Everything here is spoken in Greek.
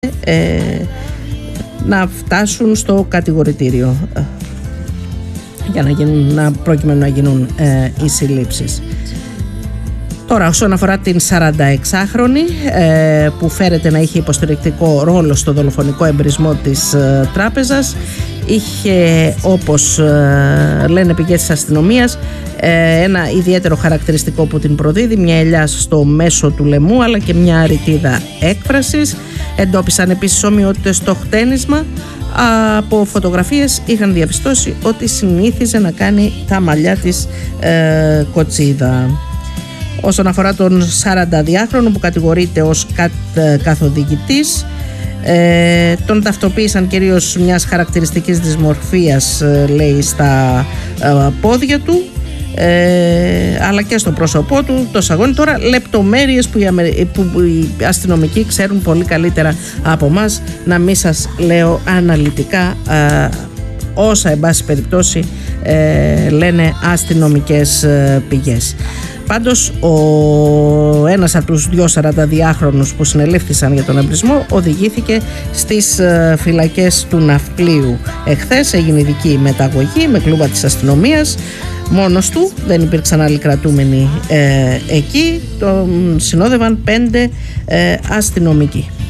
να φτάσουν στο κατηγορητήριο για προκειμένου να γίνουν οι συλλήψεις. Τώρα, όσον αφορά την 46χρονη που φέρεται να είχε υποστηρικτικό ρόλο στο δολοφονικό εμπρισμό της τράπεζας, είχε, όπως λένε πηγές της αστυνομίας, ένα ιδιαίτερο χαρακτηριστικό που την προδίδει, μια ελιά στο μέσο του λαιμού αλλά και μια ρητίδα έκφρασης. Εντόπισαν επίσης ομοιότητες στο χτένισμα. Από φωτογραφίες είχαν διαπιστώσει ότι συνήθιζε να κάνει τα μαλλιά της κοτσίδα. Όσον αφορά τον 42χρονο που κατηγορείται ως καθοδηγητής, τον ταυτοποίησαν κυρίως μιας χαρακτηριστικής δυσμορφίας, λέει, στα πόδια του, αλλά και στο πρόσωπό του, το σαγόνι. Τώρα λεπτομέρειες που οι αστυνομικοί ξέρουν πολύ καλύτερα από μας, να μην σας λέω αναλυτικά όσα εν πάση περιπτώσει λένε αστυνομικές πηγές. Πάντως ένας από τους 2 42χρονους που συνελήφθησαν για τον εμπρισμό οδηγήθηκε στις φυλακές του Ναυπλίου. Εχθές έγινε ειδική μεταγωγή με κλούβα της αστυνομίας, μόνος του, δεν υπήρξαν άλλοι κρατούμενοι εκεί, τον συνόδευαν 5 αστυνομικοί.